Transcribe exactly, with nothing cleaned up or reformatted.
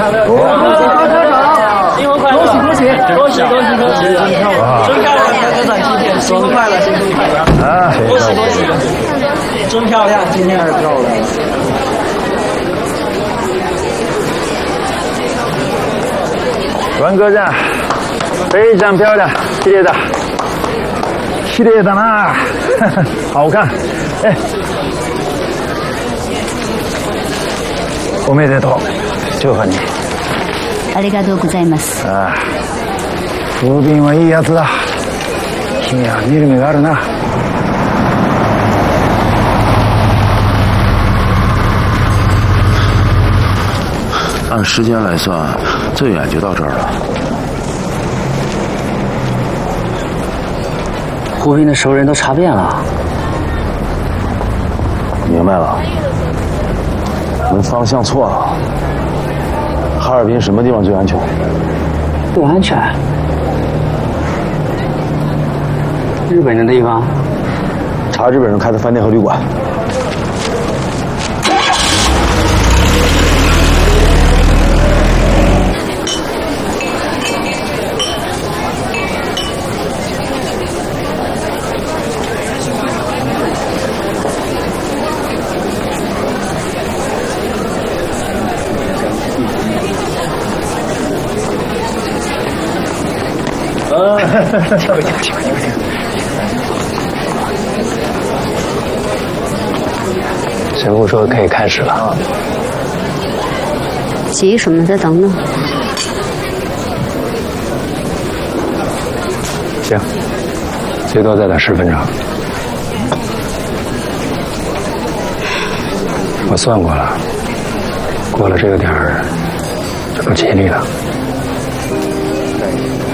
快乐！恭喜发车长！新婚快乐！恭喜恭喜恭喜恭喜恭喜！真漂亮！哥哥转七天，新婚快乐，新婚快乐！啊，恭喜恭喜恭喜！真漂亮，今天还是漂亮。 文革站非常漂亮，綺麗だ。綺麗だな，好看。哎，おめでとう，祝贺你。 ありがとうございます。 ああ、風鈴はいいやつだ。君は見る目があるな。 按时间来算，最远就到这儿了。 胡斌的熟人都查遍了。 明白了，我们方向错了。哈尔滨什么地方最安全？ 不安全。日本人的地方， 查日本人开的饭店和旅馆。 神父说可以开始了。 急什么？再等等。 行，最多再等十分钟。我算过了，过了这个点儿就不吉利了。